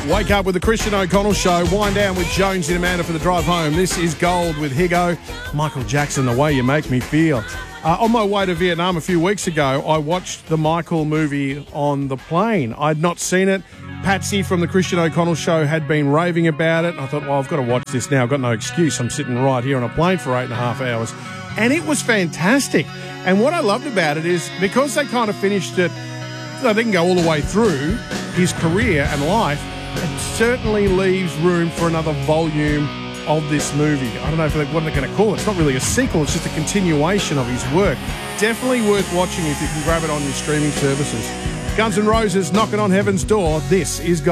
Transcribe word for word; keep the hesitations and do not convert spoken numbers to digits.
Wake up with the Christian O'Connell Show. Wind down with Jones and Amanda for the drive home. This is Gold with Higo. Michael Jackson, The Way You Make Me Feel. Uh, on my way to Vietnam a few weeks ago, I watched the Michael movie on the plane. I'd not seen it. Patsy from the Christian O'Connell Show had been raving about it. I thought, well, I've got to watch this now. I've got no excuse. I'm sitting right here on a plane for eight and a half hours. And it was fantastic. And what I loved about it is because they kind of finished it, they didn't go all the way through his career and life, it certainly leaves room for another volume of this movie. I don't know if they, what they're going to call it. It's not really a sequel. It's just a continuation of his work. Definitely worth watching if you can grab it on your streaming services. Guns N' Roses knocking on heaven's door. This is Gold.